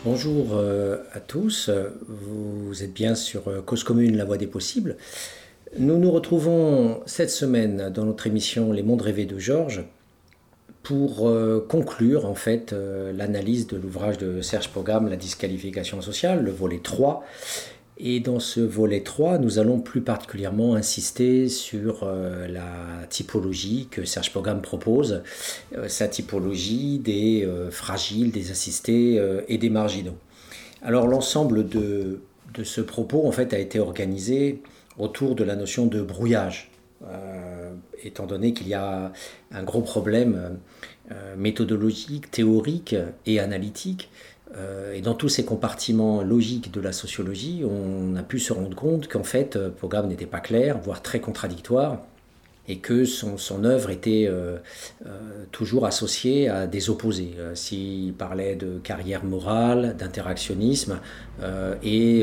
Bonjour à tous, vous êtes bien sur Cause Commune, la voie des possibles. Nous nous retrouvons cette semaine dans notre émission Les mondes rêvés de Georges pour conclure en fait l'analyse de l'ouvrage de Serge Pogam, La disqualification sociale, le volet 3. Et dans ce volet 3, nous allons plus particulièrement insister sur la typologie que Serge Pogam propose, sa typologie des fragiles, des assistés et des marginaux. Alors l'ensemble de ce propos en fait a été organisé autour de la notion de brouillage, étant donné qu'il y a un gros problème méthodologique, théorique et analytique. Et dans tous ces compartiments logiques de la sociologie, on a pu se rendre compte qu'en fait, Pogam n'était pas clair, voire très contradictoire, et que son œuvre était toujours associée à des opposés. S'il parlait de carrière morale, d'interactionnisme et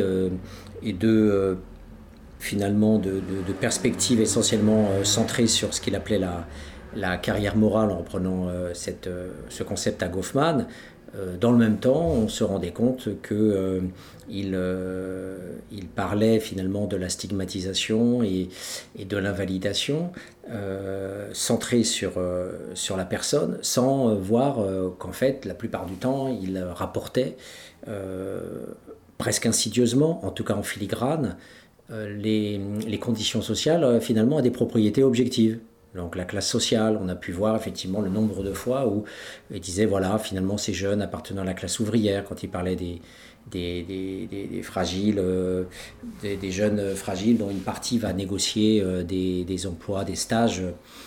finalement de perspectives essentiellement centrées sur ce qu'il appelait la carrière morale, en reprenant ce concept à Goffman. Dans le même temps, on se rendait compte qu'il parlait finalement de la stigmatisation et de l'invalidation, centré sur la personne, sans voir qu'en fait, la plupart du temps, il rapportait presque insidieusement, en tout cas en filigrane, les conditions sociales finalement à des propriétés objectives. Donc la classe sociale, on a pu voir effectivement le nombre de fois où il disait voilà, finalement ces jeunes appartenant à la classe ouvrière, quand il parlait des fragiles, des jeunes fragiles dont une partie va négocier des emplois, des stages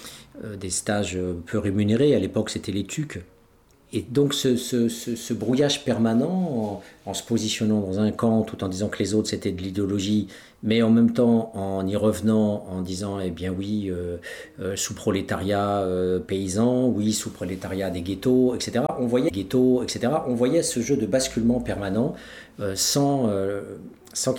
peu rémunérés. À l'époque, c'était les TUC. Et donc ce brouillage permanent, en se positionnant dans un camp tout en disant que les autres c'était de l'idéologie, mais en même temps en y revenant en disant eh bien oui, sous-prolétariat paysan, oui, sous-prolétariat des ghettos, etc. On voyait ce jeu de basculement permanent sans